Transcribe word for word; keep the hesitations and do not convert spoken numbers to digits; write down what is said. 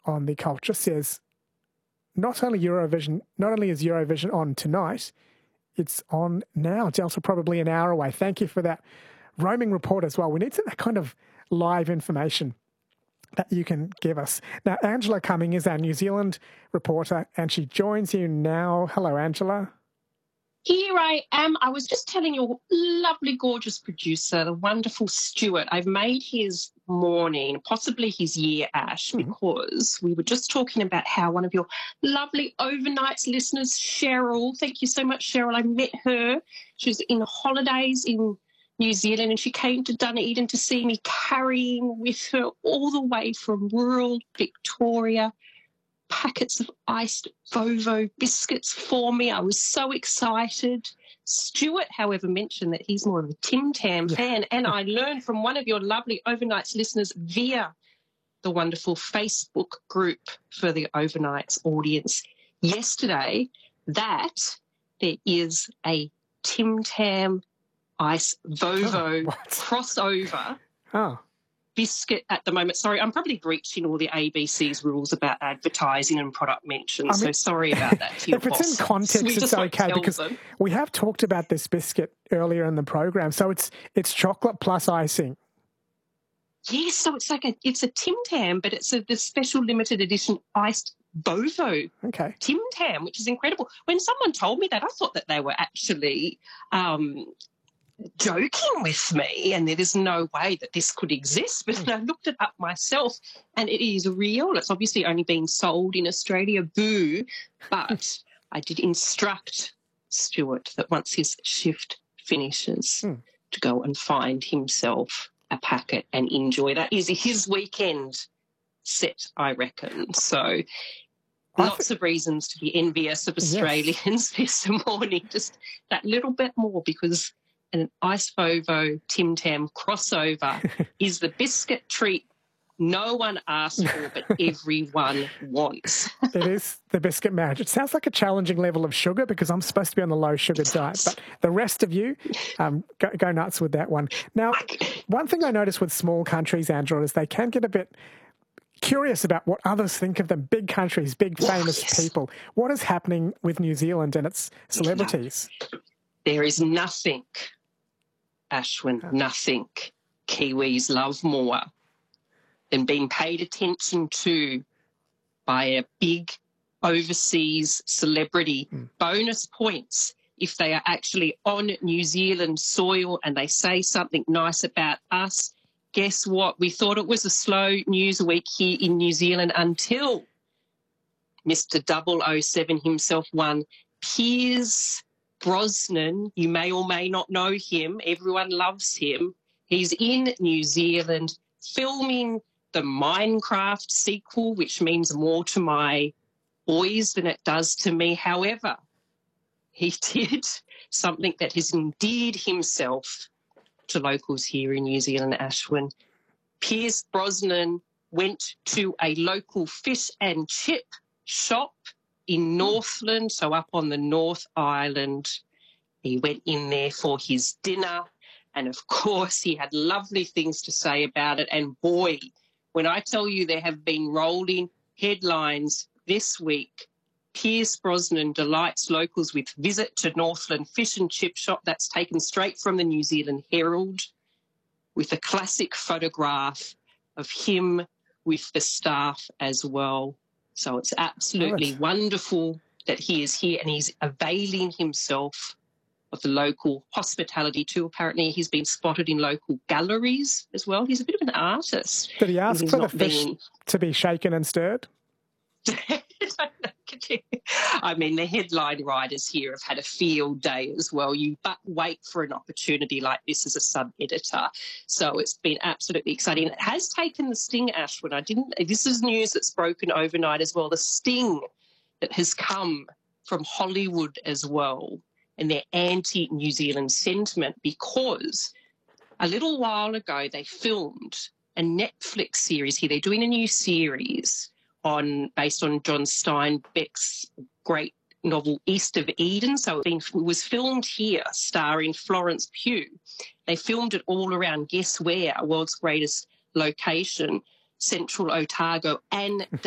on the culture says not only Eurovision, not only is Eurovision on tonight, it's on now. It's also probably an hour away. Thank you for that roaming report as well. We need some that kind of live information that you can give us. Now, Angela Cumming is our New Zealand reporter, and she joins you now. Hello, Angela. Here I am. I was just telling your lovely, gorgeous producer, the wonderful Stuart, I've made his morning, possibly his year, Ash, Mm-hmm. because we were just talking about how one of your lovely overnights listeners, Cheryl, thank you so much, Cheryl, I met her. She was in holidays in New Zealand and she came to Dunedin to see me, carrying with her all the way from rural Victoria packets of iced Vovo biscuits for me. I was so excited. Stuart, however, mentioned that he's more of a Tim Tam Yeah. fan, and I learned from one of your lovely Overnights listeners via the wonderful Facebook group for the Overnights audience yesterday that there is a Tim Tam Ice Vovo Oh, what? crossover Oh. biscuit at the moment. Sorry, I'm probably breaching all the A B C's rules about advertising and product mention, I mean, so sorry about that to your If it's boss. in context, We it's just won't okay tell because them. we have talked about this biscuit earlier in the program. So it's it's chocolate plus icing. Yes, so it's like a it's a Tim Tam, but it's a the special limited edition iced Vovo Okay. Tim Tam, which is incredible. When someone told me that, I thought that they were actually um, joking with me and there is no way that this could exist. But I looked it up myself and it is real. It's obviously only been sold in Australia, boo. But I did instruct Stuart that once his shift finishes Hmm. to go and find himself a packet and enjoy. That is his weekend set, I reckon. So lots th- of reasons to be envious of Yes. Australians this morning, just that little bit more, because an Ice Vovo Tim Tam crossover is the biscuit treat no one asked for but everyone wants. It is the biscuit marriage. It sounds like a challenging level of sugar because I'm supposed to be on the low sugar diet, but the rest of you um, go, go nuts with that one. Now, one thing I notice with small countries, Andrew, is they can get a bit curious about what others think of them. Big countries, big famous Oh, yes. people. What is happening with New Zealand and its celebrities? There is nothing, Ashwin, Oh. nothing Kiwis love more than being paid attention to by a big overseas celebrity. Mm. Bonus points if they are actually on New Zealand soil and they say something nice about us. Guess what? We thought it was a slow news week here in New Zealand until Mister double oh seven himself won. Pierce Brosnan, you may or may not know him. Everyone loves him. He's in New Zealand filming the Minecraft sequel, which means more to my boys than it does to me. However, he did something that has endeared himself to locals here in New Zealand, Ashwin. Pierce Brosnan went to a local fish and chip shop in Northland, so up on the North Island. He went in there for his dinner, and of course he had lovely things to say about it. And boy, when I tell you there have been rolling headlines this week, Pierce Brosnan delights locals with visit to Northland Fish and Chip Shop. That's taken straight from the New Zealand Herald, with a classic photograph of him with the staff as well. So it's absolutely Right. wonderful that he is here and he's availing himself of the local hospitality too. Apparently he's been spotted in local galleries as well. He's a bit of an artist. Did he ask He's for the not fish been- to be shaken and stirred? I mean, the headline writers here have had a field day as well. You but wait for an opportunity like this as a sub-editor. So it's been absolutely exciting. It has taken the sting, Ashwin. I didn't. This is news that's broken overnight as well. The sting that has come from Hollywood as well and their anti-New Zealand sentiment, because a little while ago they filmed a Netflix series here. They're doing a new series on based on John Steinbeck's great novel East of Eden. So it was filmed here, starring Florence Pugh. They filmed it all around, guess where, world's greatest location, Central Otago, and